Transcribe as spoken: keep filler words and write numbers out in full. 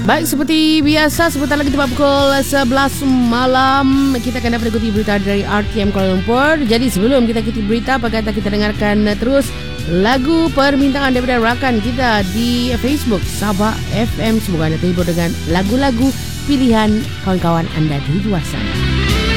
Baik, seperti biasa, sebentar lagi tepat pukul sebelas malam kita akan dapat ikuti berita dari R T M Kuala Lumpur. Jadi sebelum kita ikuti berita, apa kata kita dengarkan terus lagu permintaan daripada rakan kita di Facebook Sabah F M. Semoga anda terhibur dengan lagu-lagu pilihan kawan-kawan anda di luar sana.